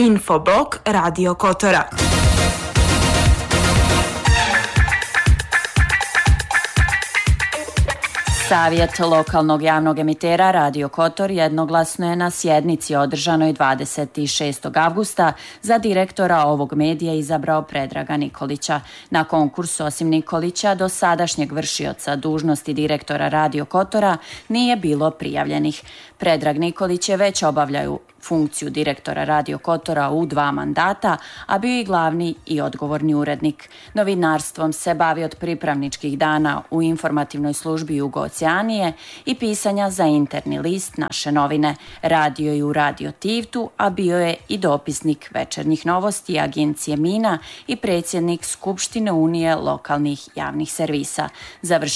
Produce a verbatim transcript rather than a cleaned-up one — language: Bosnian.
Infoblog Radio Kotora. Savjet lokalnog javnog emitera Radio Kotor jednoglasno je na sjednici održanoj dvadeset šestog avgusta za direktora ovog medija izabrao Predraga Nikolića. Na konkursu osim Nikolića do sadašnjeg vršioca dužnosti direktora Radio Kotora nije bilo prijavljenih. Predrag Nikolić je već obavljaju funkciju direktora Radio Kotora u dva mandata, a bio i glavni i odgovorni urednik. Novinarstvom se bavi od pripravničkih dana u informativnoj službi Jugo-Oceanije i pisanja za interni list Naše novine. Radio je u Radio Tivtu, a bio je i dopisnik večernjih novosti agencije Mina i predsjednik Skupštine Unije lokalnih javnih servisa. Završio